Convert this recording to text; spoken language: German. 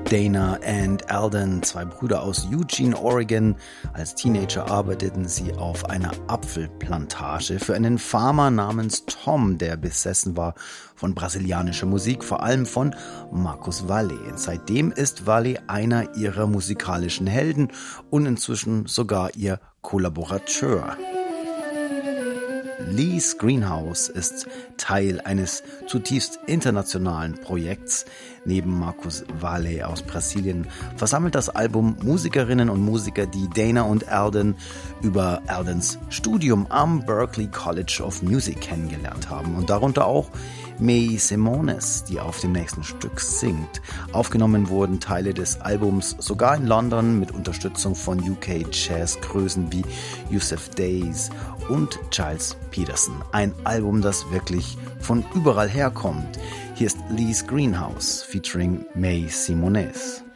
Dana and Alden, zwei Brüder aus Eugene, Oregon. Als Teenager arbeiteten sie auf einer Apfelplantage für einen Farmer namens Tom, der besessen war von brasilianischer Musik, vor allem von Marcos Valle. Seitdem ist Valle einer ihrer musikalischen Helden und inzwischen sogar ihr Kollaborateur. Lee's Greenhouse ist Teil eines zutiefst internationalen Projekts. Neben Marcos Valle aus Brasilien versammelt das Album Musikerinnen und Musiker, die Dana und Alden über Aldens Studium am Berklee College of Music kennengelernt haben und darunter auch May Simones, die auf dem nächsten Stück singt. Aufgenommen wurden Teile des Albums sogar in London mit Unterstützung von UK-Jazz-Größen wie Yusuf Days und Giles Peterson. Ein Album, das wirklich von überall herkommt. Hier ist Lee's Greenhouse featuring May Simones.